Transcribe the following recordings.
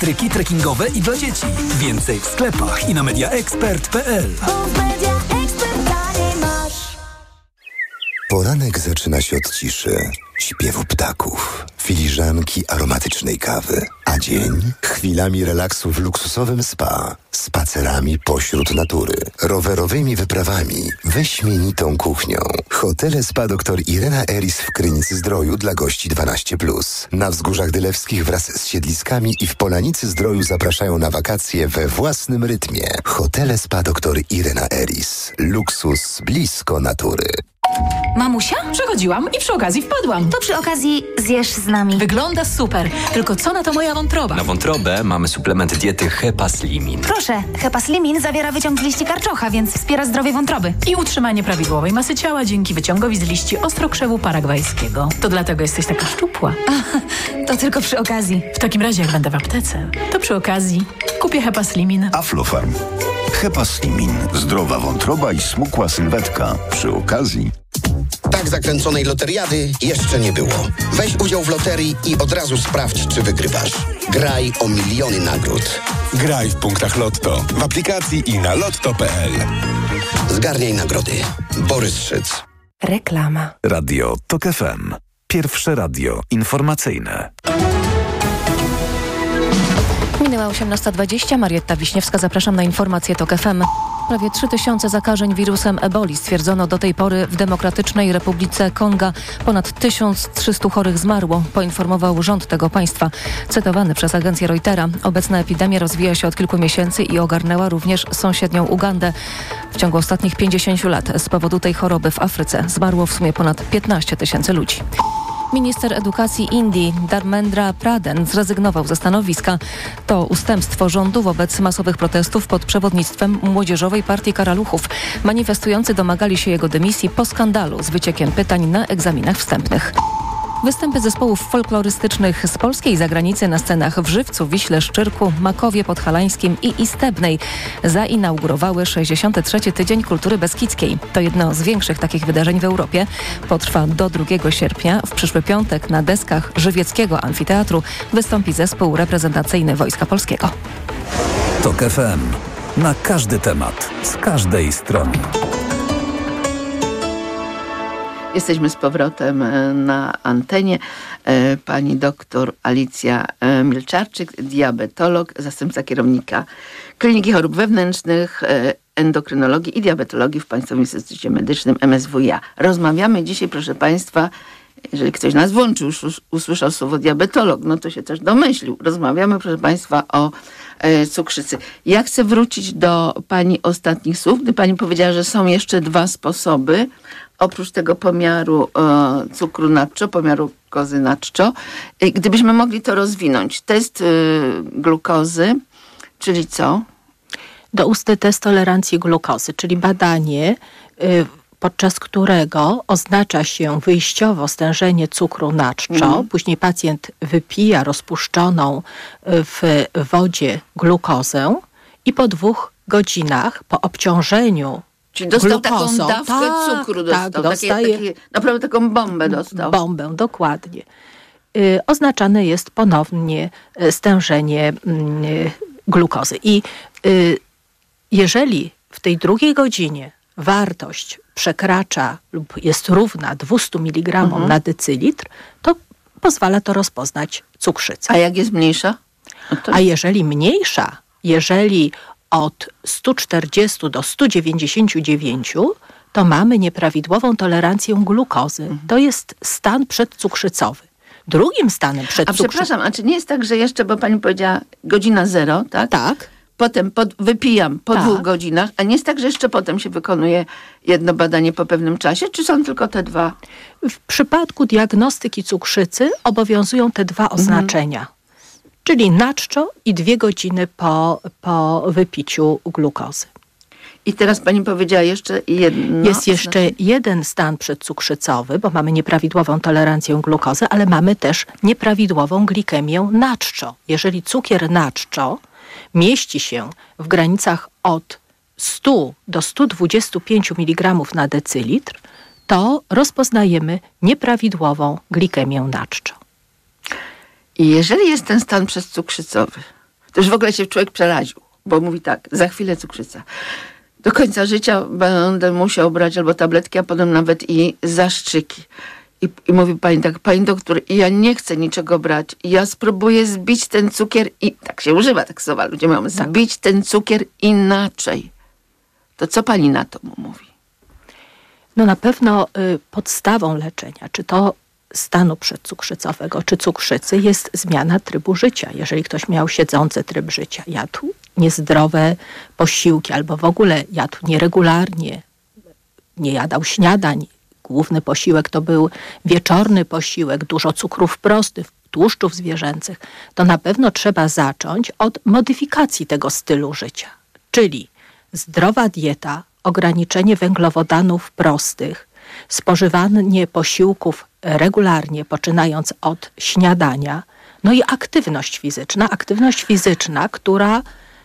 Tryki trekkingowe i dla dzieci. Więcej w sklepach i na mediaexpert.pl. Poranek zaczyna się od ciszy, śpiewu ptaków, filiżanki aromatycznej kawy, a dzień chwilami relaksu w luksusowym spa, spacerami pośród natury, rowerowymi wyprawami, wyśmienitą kuchnią. Hotele Spa dr Irena Eris w Krynicy-Zdroju dla gości 12+. Na Wzgórzach Dylewskich wraz z siedliskami i w Polanicy-Zdroju zapraszają na wakacje we własnym rytmie. Hotele Spa dr Irena Eris. Luksus blisko natury. Mamusia? Przechodziłam i przy okazji wpadłam. To przy okazji zjesz z nami. Wygląda super, tylko co na to moja wątroba? Na wątrobę mamy suplement diety Hepaslimin. Proszę, Hepaslimin zawiera wyciąg z liści karczocha, więc wspiera zdrowie wątroby. I utrzymanie prawidłowej masy ciała dzięki wyciągowi z liści ostrokrzewu paragwajskiego. To dlatego jesteś taka szczupła. To tylko przy okazji. W takim razie, jak będę w aptece, to przy okazji kupię Hepaslimin. Aflofarm. Hepaslimin. Zdrowa wątroba i smukła sylwetka. Przy okazji. Tak zakręconej loteriady jeszcze nie było. Weź udział w loterii i od razu sprawdź, czy wygrywasz. Graj o miliony nagród. Graj w punktach Lotto, w aplikacji i na lotto.pl. Zgarniaj nagrody. Borys Szyc. Reklama. Radio TOK FM. Pierwsze radio informacyjne. Minęła 18:20. Marietta Wiśniewska, zapraszam na informacje TOK FM. Prawie 3000 zakażeń wirusem eboli stwierdzono do tej pory w Demokratycznej Republice Konga. Ponad 1300 chorych zmarło, poinformował rząd tego państwa. Cytowany przez agencję Reutera, obecna epidemia rozwija się od kilku miesięcy i ogarnęła również sąsiednią Ugandę. W ciągu ostatnich 50 lat z powodu tej choroby w Afryce zmarło w sumie ponad 15 000 ludzi. Minister edukacji Indii Dharmendra Pradhan zrezygnował ze stanowiska. To ustępstwo rządu wobec masowych protestów pod przewodnictwem Młodzieżowej Partii Karaluchów. Manifestujący domagali się jego dymisji po skandalu z wyciekiem pytań na egzaminach wstępnych. Występy zespołów folklorystycznych z polskiej zagranicy na scenach w Żywcu, Wiśle, Szczyrku, Makowie Podhalańskim i Istebnej zainaugurowały 63. Tydzień Kultury Beskidzkiej. To jedno z większych takich wydarzeń w Europie. Potrwa do 2 sierpnia. W przyszły piątek na deskach Żywieckiego Amfiteatru wystąpi zespół reprezentacyjny Wojska Polskiego. TOK FM. Na każdy temat, z każdej strony. Jesteśmy z powrotem na antenie. Pani doktor Alicja Milczarczyk, diabetolog, zastępca kierownika Kliniki Chorób Wewnętrznych, Endokrynologii i Diabetologii w Państwowym Instytucie Medycznym MSWiA. Rozmawiamy dzisiaj, proszę Państwa, jeżeli ktoś nas włączył, usłyszał słowo diabetolog, no to się też domyślił. Rozmawiamy, proszę Państwa, o cukrzycy. Ja chcę wrócić do Pani ostatnich słów, gdy Pani powiedziała, że są jeszcze 2 sposoby, oprócz tego pomiaru cukru nadczo, pomiaru glukozy nadczo. Gdybyśmy mogli to rozwinąć. Test glukozy, czyli co? Doustny test tolerancji glukozy, czyli badanie, podczas którego oznacza się wyjściowo stężenie cukru nadczo. Później pacjent wypija rozpuszczoną w wodzie glukozę i po 2 godzinach, po obciążeniu czyli dostał glukozą, taką dawkę cukru, dostaje, naprawdę taką bombę dostał. Bombę, dokładnie. Oznaczane jest ponownie stężenie glukozy. I jeżeli w tej 2 godzinie wartość przekracza lub jest równa 200 mg na decylitr, to pozwala to rozpoznać cukrzycę. A jak jest mniejsza? A jeżeli mniejsza, jeżeli od 140 do 199, to mamy nieprawidłową tolerancję glukozy. To jest stan przedcukrzycowy. Drugim stanem przedcukrzycowym... A przepraszam, a czy nie jest tak, że jeszcze, bo pani powiedziała godzina 0, tak? Tak. Potem wypijam po 2 godzinach, a nie jest tak, że jeszcze potem się wykonuje jedno badanie po pewnym czasie, czy są tylko te 2? W przypadku diagnostyki cukrzycy obowiązują te 2 oznaczenia. Czyli nadczo i 2 godziny po wypiciu glukozy. I teraz pani powiedziała jeszcze jedno. Jest jeszcze jeden stan przedcukrzycowy, bo mamy nieprawidłową tolerancję glukozy, ale mamy też nieprawidłową glikemię nadczo. Jeżeli cukier nadczo mieści się w granicach od 100 do 125 mg na decylitr, to rozpoznajemy nieprawidłową glikemię nadczo. I jeżeli jest ten stan przedcukrzycowy, To już w ogóle się człowiek przeraził, bo mówi tak, za chwilę cukrzyca. Do końca życia będę musiał brać albo tabletki, a potem nawet i zastrzyki. I mówi pani tak, pani doktor, ja nie chcę niczego brać. Ja spróbuję zbić ten cukier i tak się używa tak słowa, ludzie mają zbić ten cukier inaczej. To co pani na to mówi? No na pewno podstawą leczenia, czy to stanu przedcukrzycowego, czy cukrzycy, jest zmiana trybu życia. Jeżeli ktoś miał siedzący tryb życia, jadł niezdrowe posiłki albo w ogóle jadł nieregularnie, nie jadał śniadań, główny posiłek to był wieczorny posiłek, dużo cukrów prostych, tłuszczów zwierzęcych, to na pewno trzeba zacząć od modyfikacji tego stylu życia. Czyli zdrowa dieta, ograniczenie węglowodanów prostych, spożywanie posiłków regularnie, poczynając od śniadania, no i aktywność fizyczna. Aktywność fizyczna, która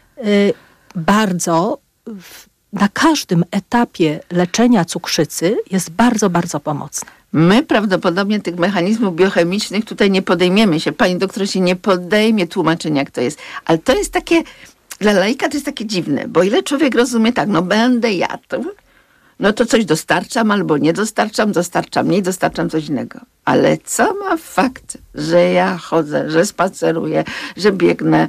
bardzo na każdym etapie leczenia cukrzycy jest bardzo, bardzo pomocna. My prawdopodobnie tych mechanizmów biochemicznych tutaj nie podejmiemy się. Pani doktor się nie podejmie tłumaczenia, jak to jest. Ale to jest takie, dla laika to jest takie dziwne, bo ile człowiek rozumie tak, no będę jadł, no to coś dostarczam albo nie dostarczam, dostarczam mniej, dostarczam coś innego. Ale co ma fakt, że ja chodzę, że spaceruję, że biegnę,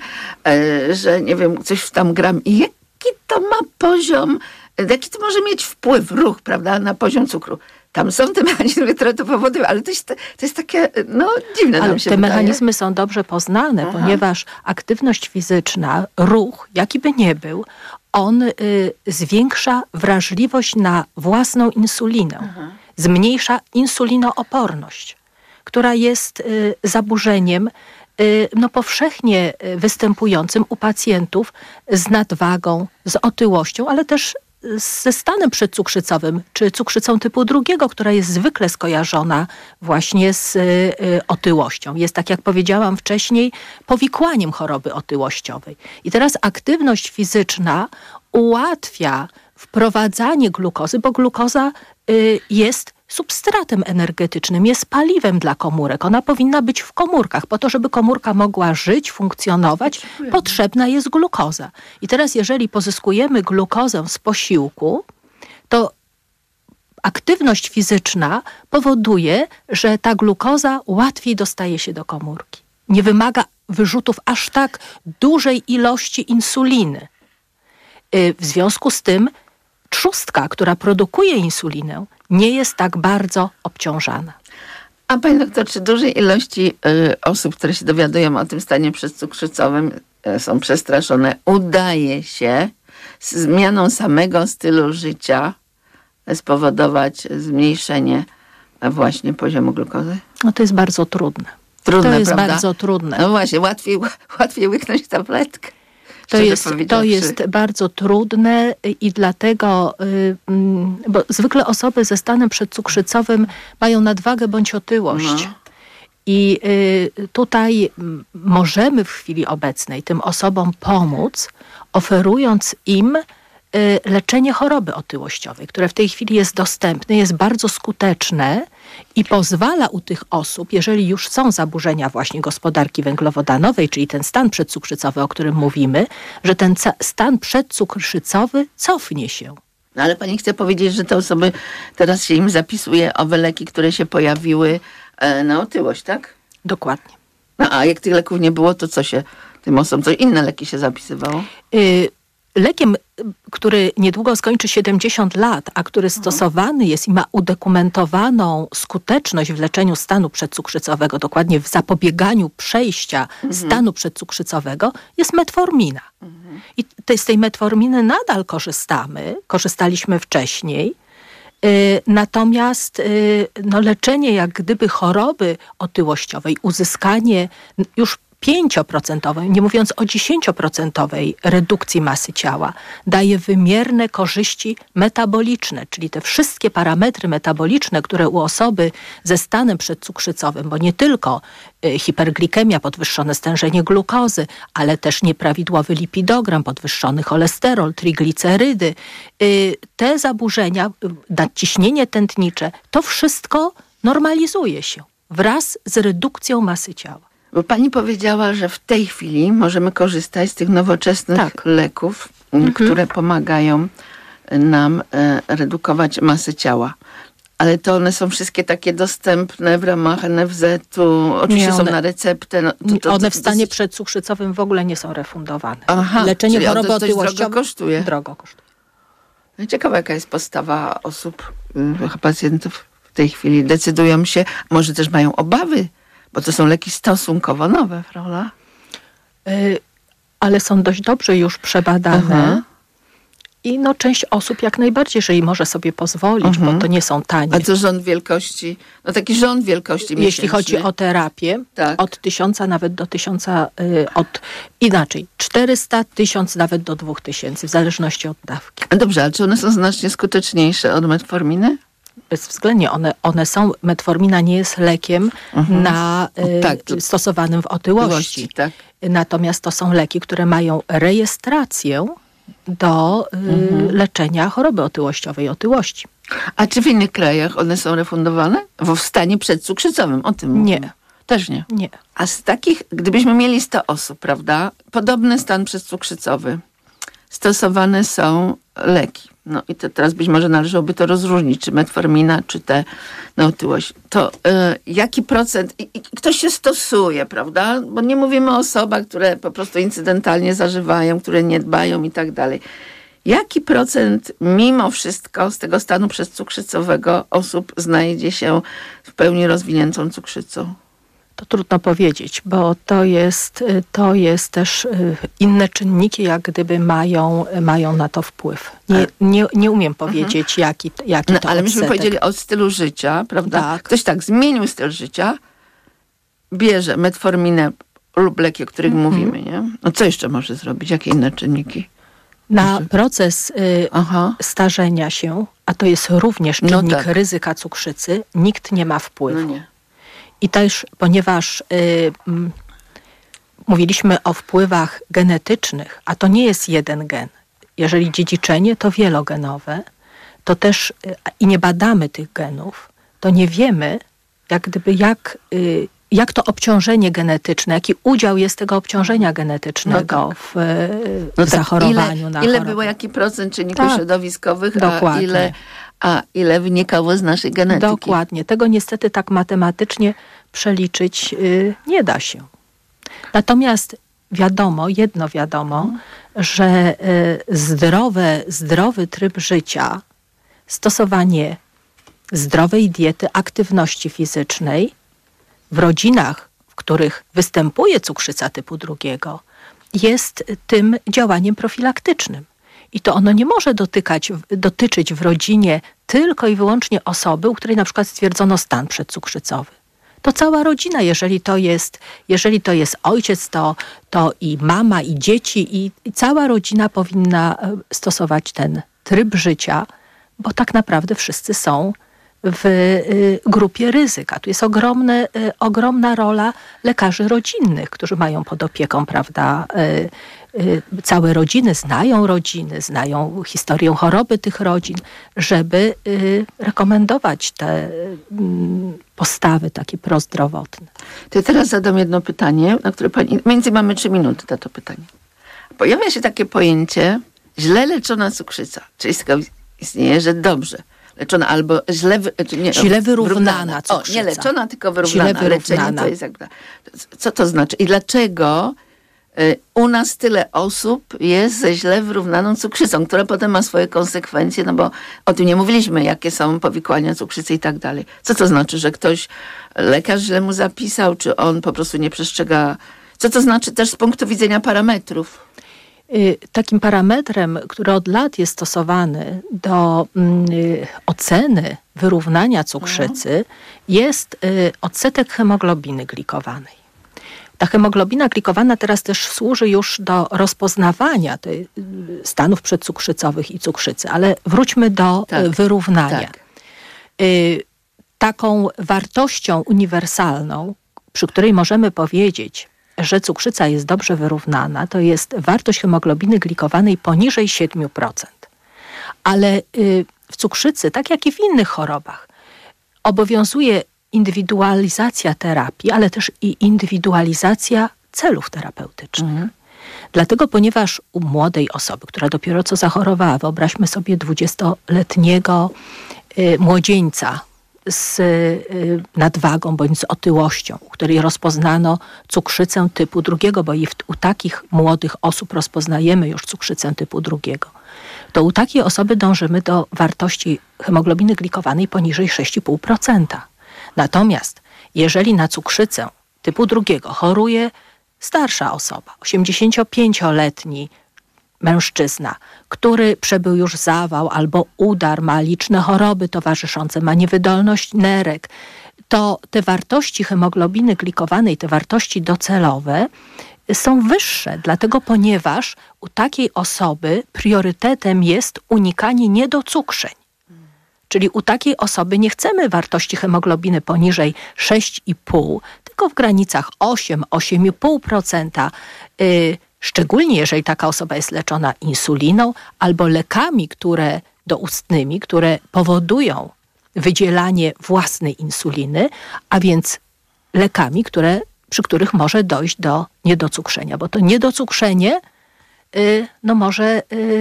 że nie wiem, coś tam gram i jaki to ma poziom, jaki to może mieć wpływ, ruch, prawda, na poziom cukru. Tam są te mechanizmy, które to powodują, ale to jest takie, no dziwne ale nam się te wydaje. mechanizmy są dobrze poznane, ponieważ aktywność fizyczna, ruch, jaki by nie był, on zwiększa wrażliwość na własną insulinę. Zmniejsza insulinooporność, która jest zaburzeniem powszechnie występującym u pacjentów z nadwagą, z otyłością, ale też ze stanem przedcukrzycowym, czy cukrzycą typu 2, która jest zwykle skojarzona właśnie z otyłością. Jest, tak jak powiedziałam wcześniej, powikłaniem choroby otyłościowej. I teraz aktywność fizyczna ułatwia wprowadzanie glukozy, bo glukoza jest substratem energetycznym, jest paliwem dla komórek. Ona powinna być w komórkach. Po to, żeby komórka mogła żyć, funkcjonować, potrzebna jest glukoza. I teraz, jeżeli pozyskujemy glukozę z posiłku, to aktywność fizyczna powoduje, że ta glukoza łatwiej dostaje się do komórki. Nie wymaga wyrzutów aż tak dużej ilości insuliny. W związku z tym trzustka, która produkuje insulinę, nie jest tak bardzo obciążana. A pani doktor, czy dużej ilości osób, które się dowiadują o tym stanie przedcukrzycowym, są przestraszone, udaje się z zmianą samego stylu życia spowodować zmniejszenie właśnie poziomu glukozy? No to jest bardzo trudne. Trudne, to jest prawda? bardzo trudne. No właśnie, łatwiej łyknąć tabletkę. To jest bardzo trudne i dlatego, bo zwykle osoby ze stanem przedcukrzycowym mają nadwagę bądź otyłość. No. I tutaj możemy w chwili obecnej tym osobom pomóc, oferując im leczenie choroby otyłościowej, które w tej chwili jest dostępne, jest bardzo skuteczne i pozwala u tych osób, jeżeli już są zaburzenia właśnie gospodarki węglowodanowej, czyli ten stan przedcukrzycowy, o którym mówimy, że ten stan przedcukrzycowy cofnie się. No ale pani chce powiedzieć, że te osoby, teraz się im zapisuje owe leki, które się pojawiły na otyłość, tak? Dokładnie. No a jak tych leków nie było, to co się tym osobom, co inne leki się zapisywało? Lekiem, który niedługo skończy 70 lat, a który stosowany jest i ma udokumentowaną skuteczność w leczeniu stanu przedcukrzycowego, dokładnie w zapobieganiu przejścia stanu przedcukrzycowego, jest metformina. I z tej metforminy nadal korzystaliśmy wcześniej. Natomiast leczenie jak gdyby choroby otyłościowej, uzyskanie już 5%, nie mówiąc o 10% redukcji masy ciała, daje wymierne korzyści metaboliczne, czyli te wszystkie parametry metaboliczne, które u osoby ze stanem przedcukrzycowym, bo nie tylko hiperglikemia, podwyższone stężenie glukozy, ale też nieprawidłowy lipidogram, podwyższony cholesterol, triglicerydy, te zaburzenia, nadciśnienie tętnicze, to wszystko normalizuje się wraz z redukcją masy ciała. Bo pani powiedziała, że w tej chwili możemy korzystać z tych nowoczesnych leków, które pomagają nam redukować masę ciała. Ale to one są wszystkie takie dostępne w ramach NFZ-u, oczywiście są na receptę. One w stanie przedcukrzycowym w ogóle nie są refundowane. Leczenie choroby otyłościowej drogo kosztuje. Drogo kosztuje. Ciekawa, jaka jest postawa osób, pacjentów w tej chwili. Decydują się, może też mają obawy, bo to są leki stosunkowo nowe, prawda? Ale są dość dobrze już przebadane. I część osób jak najbardziej, jeżeli może sobie pozwolić, bo to nie są tanie. A co rząd wielkości? Taki rząd wielkości miesięczny. Jeśli chodzi o terapię, od 1000 nawet do 1000, inaczej, 400, 1000 nawet do 2000, w zależności od dawki. Dobrze, ale czy one są znacznie skuteczniejsze od metforminy? Bezwzględnie. One są, metformina nie jest lekiem stosowanym w otyłości. Natomiast to są leki, które mają rejestrację do leczenia choroby otyłościowej, otyłości. A czy w innych krajach one są refundowane? W stanie przedcukrzycowym, o tym mówimy. Nie. Też nie? Nie. A z takich, gdybyśmy mieli 100 osób, prawda, podobny stan przedcukrzycowy, stosowane są leki. I to teraz być może należałoby to rozróżnić, czy metformina, czy te na otyłość. To jaki procent, i ktoś się stosuje, prawda? Bo nie mówimy o osobach, które po prostu incydentalnie zażywają, które nie dbają i tak dalej. Jaki procent mimo wszystko z tego stanu przedcukrzycowego osób znajdzie się w pełni rozwiniętą cukrzycą? To trudno powiedzieć, bo to jest też inne czynniki, jak gdyby mają na to wpływ. Nie umiem powiedzieć, jaki to ale odsetek. myśmy powiedzieli o stylu życia, prawda? Tak. Ktoś zmienił styl życia, bierze metforminę lub leki, o których mówimy, nie? Co jeszcze może zrobić? Jakie inne czynniki? Na proces starzenia się, a to jest również czynnik ryzyka cukrzycy, nikt nie ma wpływu. Nie. I też, ponieważ mówiliśmy o wpływach genetycznych, a to nie jest jeden gen. Jeżeli dziedziczenie to wielogenowe, to też i nie badamy tych genów, to nie wiemy, jak to obciążenie genetyczne, jaki udział jest tego obciążenia genetycznego w zachorowaniu na chorobę. Ile było, jaki procent czynników środowiskowych, a ile wynikało z naszej genetyki. Dokładnie. Tego niestety tak matematycznie przeliczyć nie da się. Natomiast jedno wiadomo, że zdrowy tryb życia, stosowanie zdrowej diety, aktywności fizycznej w rodzinach, w których występuje cukrzyca typu 2, jest tym działaniem profilaktycznym. I to ono nie może dotyczyć w rodzinie tylko i wyłącznie osoby, u której na przykład stwierdzono stan przedcukrzycowy. To cała rodzina, jeżeli to jest ojciec, to i mama, i dzieci, i cała rodzina powinna stosować ten tryb życia, bo tak naprawdę wszyscy są w grupie ryzyka. Tu jest ogromna rola lekarzy rodzinnych, którzy mają pod opieką, prawda, całe rodziny, znają historię choroby tych rodzin, żeby rekomendować te postawy takie prozdrowotne. To ja teraz zadam jedno pytanie, na które pani... Między mamy 3 minuty na to pytanie. Pojawia się takie pojęcie źle leczona cukrzyca. Czyli istnieje, że dobrze leczona albo źle wyrównana cukrzyca. Nie leczona, tylko wyrównana. Leczenie to jest jakby... Co to znaczy? I dlaczego u nas tyle osób jest ze źle wyrównaną cukrzycą, która potem ma swoje konsekwencje, bo o tym nie mówiliśmy, jakie są powikłania cukrzycy i tak dalej. Co to znaczy, że lekarz źle mu zapisał, czy on po prostu nie przestrzega? Co to znaczy też z punktu widzenia parametrów? Takim parametrem, który od lat jest stosowany do oceny wyrównania cukrzycy, jest odsetek hemoglobiny glikowanej. Ta hemoglobina glikowana teraz też służy już do rozpoznawania stanów przedcukrzycowych i cukrzycy, ale wróćmy do wyrównania. Taką wartością uniwersalną, przy której możemy powiedzieć, że cukrzyca jest dobrze wyrównana, to jest wartość hemoglobiny glikowanej poniżej 7%. Ale w cukrzycy, tak jak i w innych chorobach, obowiązuje indywidualizacja terapii, ale też i indywidualizacja celów terapeutycznych. Dlatego, ponieważ u młodej osoby, która dopiero co zachorowała, wyobraźmy sobie 20-letniego młodzieńca z nadwagą bądź z otyłością, u której rozpoznano cukrzycę typu 2, bo u takich młodych osób rozpoznajemy już cukrzycę typu 2, to u takiej osoby dążymy do wartości hemoglobiny glikowanej poniżej 6,5%. Natomiast jeżeli na cukrzycę typu 2 choruje starsza osoba, 85-letni mężczyzna, który przebył już zawał albo udar, ma liczne choroby towarzyszące, ma niewydolność nerek, to te wartości hemoglobiny glikowanej, te wartości docelowe są wyższe, dlatego ponieważ u takiej osoby priorytetem jest unikanie niedocukrzeń. Czyli u takiej osoby nie chcemy wartości hemoglobiny poniżej 6,5, tylko w granicach 8-8,5%, szczególnie jeżeli taka osoba jest leczona insuliną albo lekami doustnymi, które powodują wydzielanie własnej insuliny, a więc lekami, przy których może dojść do niedocukrzenia, bo to niedocukrzenie może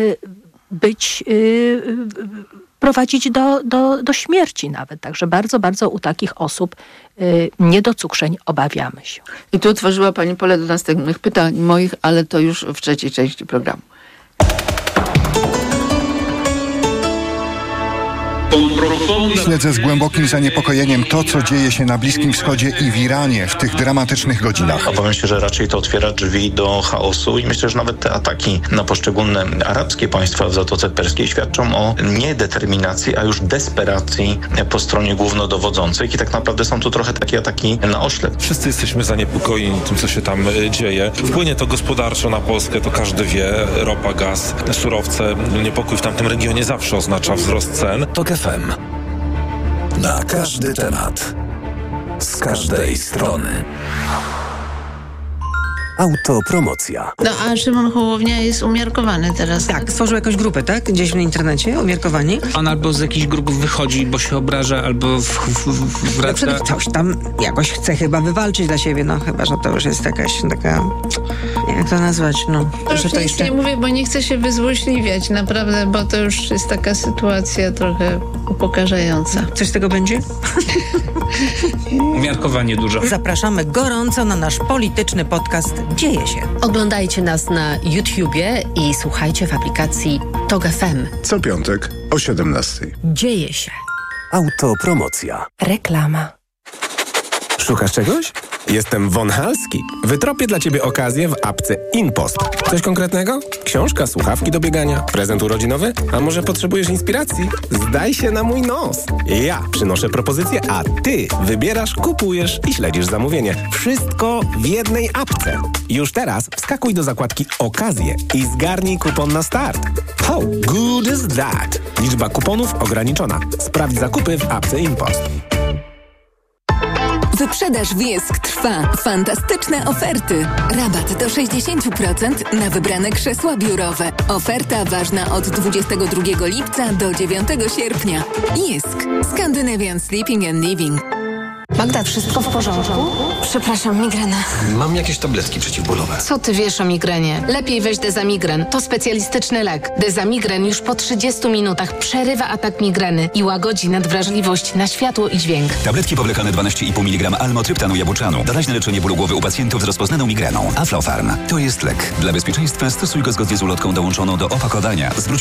prowadzić do śmierci nawet. Także bardzo, bardzo u takich osób niedocukrzeń obawiamy się. I tu otworzyła Pani pole do następnych pytań moich, ale to już w trzeciej części programu. Śledzę z głębokim zaniepokojeniem to, co dzieje się na Bliskim Wschodzie i w Iranie w tych dramatycznych godzinach. Obawiam się, że raczej to otwiera drzwi do chaosu i myślę, że nawet te ataki na poszczególne arabskie państwa w Zatoce Perskiej świadczą o niedeterminacji, a już desperacji po stronie głównodowodzących i tak naprawdę są tu trochę takie ataki na oślep. Wszyscy jesteśmy zaniepokojeni tym, co się tam dzieje. Wpłynie to gospodarczo na Polskę, to każdy wie. Ropa, gaz, surowce. Niepokój w tamtym regionie zawsze oznacza wzrost cen. TOK FM. Na każdy temat. Z każdej strony. Autopromocja. No a Szymon Hołownia jest umiarkowany teraz. Tak, stworzył jakąś grupę, tak? Gdzieś w internecie, umiarkowani. On albo z jakichś grup wychodzi, bo się obraża, albo wraca. Coś tam jakoś chce chyba wywalczyć dla siebie, no chyba, że to już jest jakaś taka, jak to nazwać, no. Że to jeszcze... nie mówię, bo nie chcę się wyzłośliwiać, naprawdę, bo to już jest taka sytuacja trochę upokarzająca. Coś z tego będzie? Umiarkowanie dużo. Zapraszamy gorąco na nasz polityczny podcast Dzieje się. Oglądajcie nas na YouTubie i słuchajcie w aplikacji TOK FM. Co piątek o 17:00. Dzieje się. Autopromocja. Reklama. Szukasz czegoś? Jestem Von Halski. Wytropię dla Ciebie okazję w apce InPost. Coś konkretnego? Książka, słuchawki do biegania, prezent urodzinowy? A może potrzebujesz inspiracji? Zdaj się na mój nos. Ja przynoszę propozycję, a Ty wybierasz, kupujesz i śledzisz zamówienie. Wszystko w jednej apce. Już teraz wskakuj do zakładki Okazje i zgarnij kupon na start. How good is that? Liczba kuponów ograniczona. Sprawdź zakupy w apce InPost. Wyprzedaż Wiesk trwa. Fantastyczne oferty. Rabat do 60% na wybrane krzesła biurowe. Oferta ważna od 22 lipca do 9 sierpnia. Wiesk. Scandinavian Sleeping and Living. Magda, wszystko w porządku? Przepraszam, migrena. Mam jakieś tabletki przeciwbólowe. Co ty wiesz o migrenie? Lepiej weź Dezamigren. To specjalistyczny lek. Dezamigren już po 30 minutach przerywa atak migreny i łagodzi nadwrażliwość na światło i dźwięk. Tabletki powlekane 12,5 mg almotryptanu jabłczanu. Doraźne leczenie bólu głowy u pacjentów z rozpoznaną migreną. Aflofarm. To jest lek. Dla bezpieczeństwa stosuj go zgodnie z ulotką dołączoną do opakowania. Zwróć